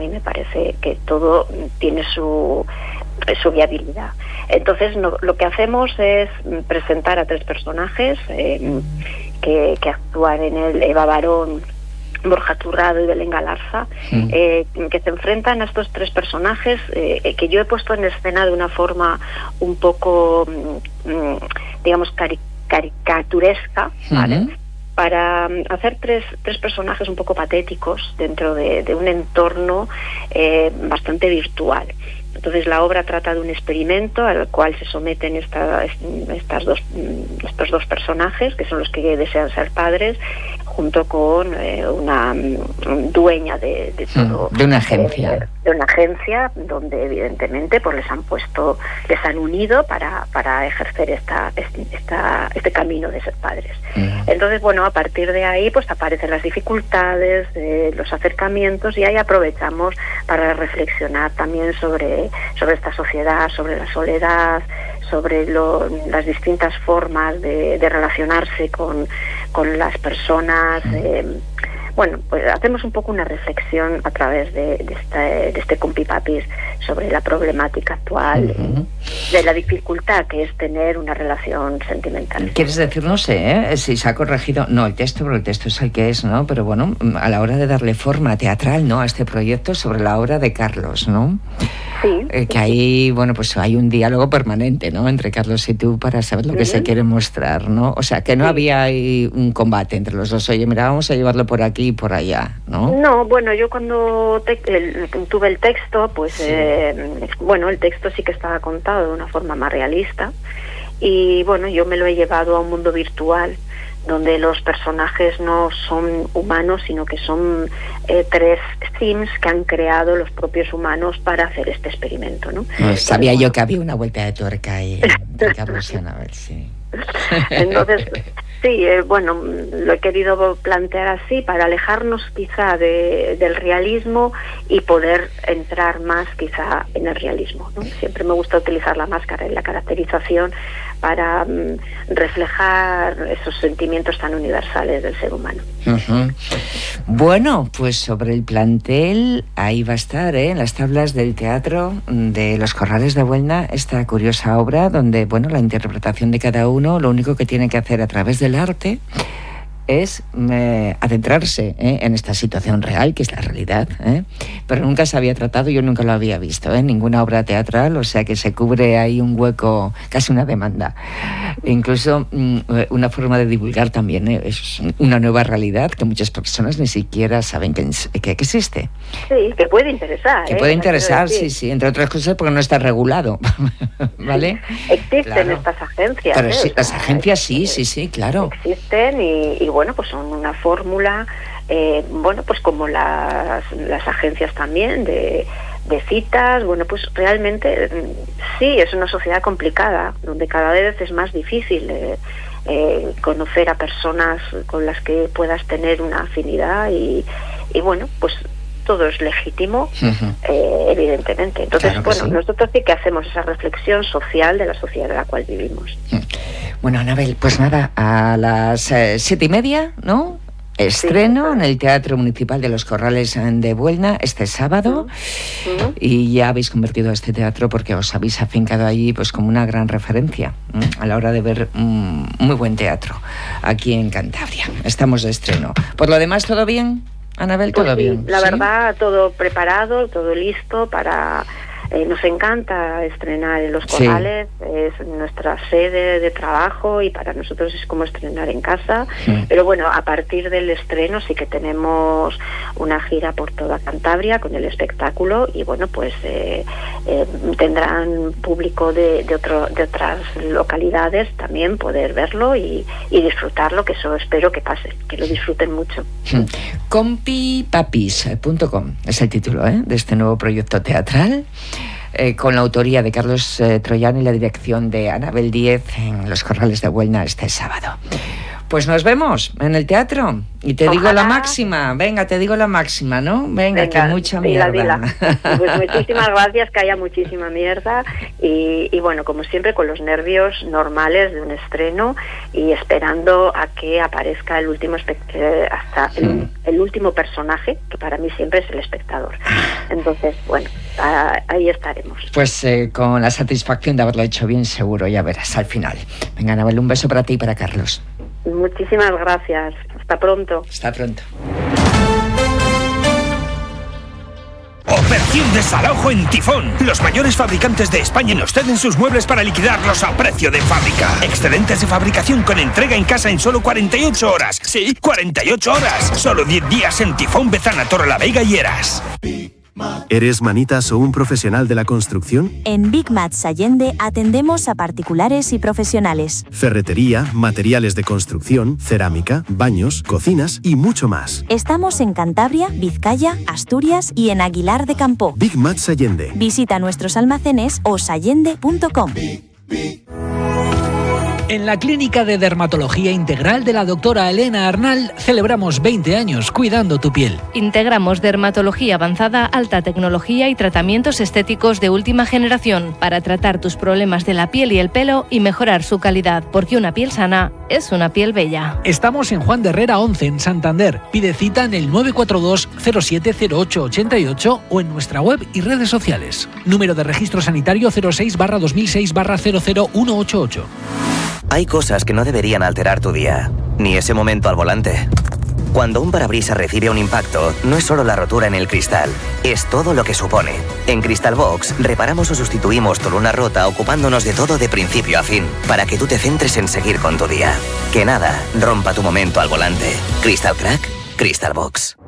mí me parece que todo tiene su viabilidad. Entonces lo que hacemos es presentar a 3 personajes que actúan en el Eva Barón, Borja Turrado y Belén Galarza, que se enfrentan a estos 3 personajes que yo he puesto en escena de una forma un poco, digamos, caricaturesca, ¿vale? Para hacer tres personajes un poco patéticos dentro de un entorno bastante virtual. Entonces la obra trata de un experimento al cual se someten estos 2 personajes, que son los que desean ser padres, junto con una dueña de todo, de una agencia, donde evidentemente pues les han unido para ejercer este camino de ser padres. Entonces, bueno, a partir de ahí pues aparecen las dificultades, los acercamientos, y ahí aprovechamos para reflexionar también sobre esta sociedad, sobre la soledad, sobre las distintas formas de relacionarse con las personas. Bueno, pues hacemos un poco una reflexión a través de este Compipapis sobre la problemática actual, de la dificultad que es tener una relación sentimental. ¿Quieres decir, no sé, si se ha corregido, no el texto, pero el texto es el que es, ¿no? Pero bueno, a la hora de darle forma teatral, ¿no?, a este proyecto sobre la obra de Carlos, ¿no? Sí. Que ahí, bueno, pues hay un diálogo permanente, ¿no?, entre Carlos y tú para saber lo que se quiere mostrar, ¿no? O sea, que no había ahí un combate entre los dos. Oye, mira, vamos a llevarlo por aquí y por allá, ¿no? No, bueno, yo cuando tuve el texto, pues, bueno, el texto sí que estaba contado de una forma más realista, y bueno, yo me lo he llevado a un mundo virtual, donde los personajes no son humanos, sino que son 3 sims que han creado los propios humanos para hacer este experimento, ¿no? Sabía yo que había una vuelta de tuerca ahí entre Carlos y Anabel, sí. Entonces, sí, bueno, lo he querido plantear así para alejarnos quizá del realismo y poder entrar más quizá en el realismo, ¿no? Siempre me gusta utilizar la máscara y la caracterización para reflejar esos sentimientos tan universales del ser humano. Bueno, pues sobre el plantel, ahí va a estar, en las tablas del Teatro de los Corrales de Buelna, esta curiosa obra donde, bueno, la interpretación de cada uno, lo único que tiene que hacer a través del arte es adentrarse en esta situación real, que es la realidad, pero nunca se había tratado, yo nunca lo había visto en ninguna obra teatral, o sea que se cubre ahí un hueco, casi una demanda. Incluso una forma de divulgar también, es una nueva realidad que muchas personas ni siquiera saben que existe. Sí, que puede interesar. Que puede interesar, sí, entre otras cosas porque no está regulado, ¿vale? Existen estas agencias. Pero sí, las agencias sí, claro. Existen y bueno, pues son una fórmula, bueno, pues como las agencias también de citas. Bueno, pues realmente sí, es una sociedad complicada, donde cada vez es más difícil conocer a personas con las que puedas tener una afinidad y bueno, pues todo es legítimo, evidentemente. Entonces, claro, bueno, sí. Nosotros sí que hacemos esa reflexión social de la sociedad en la cual vivimos. Bueno, Anabel, pues nada, a las 7:30, ¿no? Estreno en el Teatro Municipal de los Corrales de Buelna este sábado, y ya habéis convertido a este teatro porque os habéis afincado allí pues como una gran referencia a la hora de ver muy buen teatro aquí en Cantabria. Estamos de estreno. Por lo demás, ¿todo bien, Anabel? ¿Todo bien? La verdad, todo preparado, todo listo para... nos encanta estrenar en Los Corrales, es nuestra sede de trabajo y para nosotros es como estrenar en casa, pero bueno, a partir del estreno sí que tenemos una gira por toda Cantabria con el espectáculo y bueno, pues tendrán público de otras localidades también poder verlo y disfrutarlo, que eso espero que pase, que lo disfruten mucho. Compipapis.com es el título de este nuevo proyecto teatral, con la autoría de Carlos Troyano y la dirección de Anabel Díez en Los Corrales de Buelna este sábado. Pues nos vemos en el teatro. Y te digo la máxima. Venga, te digo la máxima, ¿no? Venga, que mucha mierda. Dila. Pues muchísimas gracias, que haya muchísima mierda. Y bueno, como siempre, con los nervios normales de un estreno y esperando a que aparezca el último el último personaje, que para mí siempre es el espectador. Entonces, bueno, ahí estaremos. Pues con la satisfacción de haberlo hecho bien, seguro, ya verás al final. Venga, Anabel, un beso para ti y para Carlos. Muchísimas gracias. Hasta pronto. Hasta pronto. Operación desalojo en Tifón. Los mayores fabricantes de España nos ceden sus muebles para liquidarlos a precio de fábrica. Excedentes de fabricación con entrega en casa en solo 48 horas. Sí, 48 horas. Solo 10 días en Tifón, Bezana, Torrelavega y Heras. ¿Eres manitas o un profesional de la construcción? En Big Mats Allende atendemos a particulares y profesionales. Ferretería, materiales de construcción, cerámica, baños, cocinas y mucho más. Estamos en Cantabria, Vizcaya, Asturias y en Aguilar de Campoo. Big Mats Allende. Visita nuestros almacenes o sallende.com. En la Clínica de Dermatología Integral de la doctora Elena Arnal celebramos 20 años cuidando tu piel. Integramos dermatología avanzada, alta tecnología y tratamientos estéticos de última generación para tratar tus problemas de la piel y el pelo y mejorar su calidad, porque una piel sana es una piel bella. Estamos en Juan de Herrera 11 en Santander. Pide cita en el 942 070888 o en nuestra web y redes sociales. Número de registro sanitario 06/2006/00188. Hay cosas que no deberían alterar tu día, ni ese momento al volante. Cuando un parabrisas recibe un impacto, no es solo la rotura en el cristal, es todo lo que supone. En Cristalbox reparamos o sustituimos tu luna rota ocupándonos de todo de principio a fin, para que tú te centres en seguir con tu día. Que nada rompa tu momento al volante. Crystal Crack, Cristalbox.